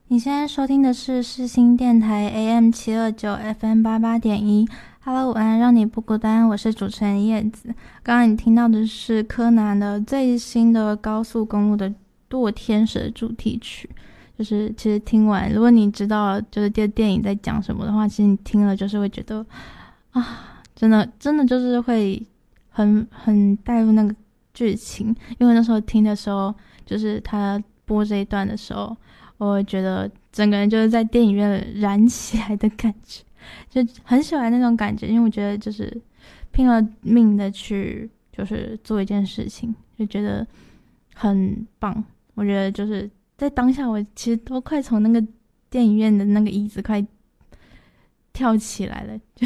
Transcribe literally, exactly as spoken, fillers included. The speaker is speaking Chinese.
你现在收听的是世新电台 A M 七二九 F M 八八点一。Hello， 午安，让你不孤单，我是主持人叶子。刚刚你听到的是柯南的最新的高速公路的堕天使的主题曲。就是其实听完，如果你知道就是这个电影在讲什么的话，其实你听了就是会觉得啊，真的真的就是会很很带入那个剧情。因为那时候听的时候，就是他播这一段的时候，我会觉得整个人就是在电影院燃起来的感觉，就很喜欢那种感觉。因为我觉得就是拼了命的去就是做一件事情，就觉得很棒。我觉得就是在当下，我其实都快从那个电影院的那个椅子快跳起来了，就